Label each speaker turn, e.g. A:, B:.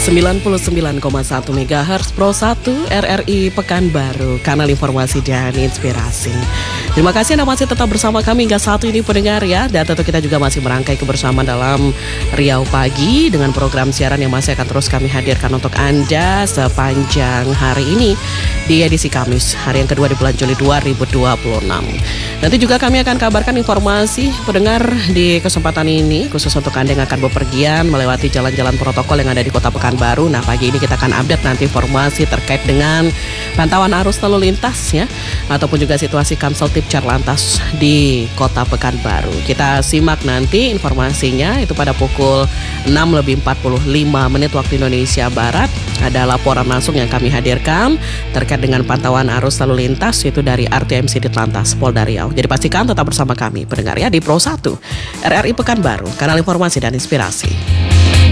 A: 99,1 MHz Pro 1 RRI Pekanbaru, kanal informasi dan inspirasi. Terima kasih Anda masih tetap bersama kami hingga saat ini pendengar ya. Dan tentu kita juga masih merangkai kebersamaan dalam Riau Pagi dengan program siaran yang masih akan terus kami hadirkan untuk Anda sepanjang hari ini di edisi Kamis, hari yang kedua di bulan Juli 2026. Nanti juga kami akan kabarkan informasi pendengar di kesempatan ini khusus untuk Anda yang akan bepergian melewati jalan-jalan protokol yang ada di Kota Pekanbaru. Nah, pagi ini kita akan update nanti informasi terkait dengan pantauan arus lalu lintas ya, ataupun juga situasi Kamsel Tipcar Lantas di Kota Pekanbaru. Kita simak nanti informasinya itu pada pukul 6:45 waktu Indonesia Barat. Ada laporan langsung yang kami hadirkan terkait dengan pantauan arus lalu lintas itu dari RTMC Ditlantas Polda Riau. Jadi pastikan tetap bersama kami pendengar ya di Pro 1 RRI Pekanbaru, kanal informasi dan inspirasi.